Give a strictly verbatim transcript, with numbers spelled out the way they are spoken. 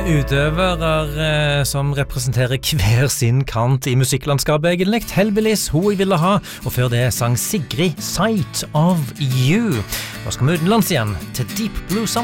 Utøvere eh, som representerer hver sin kant i musikklandskapet egentlig. Hellbillies, Ho jeg ville ha, og før det sang Sigrid Sight of You. Nå skal vi utenlands igjen til Deep Blue Summer.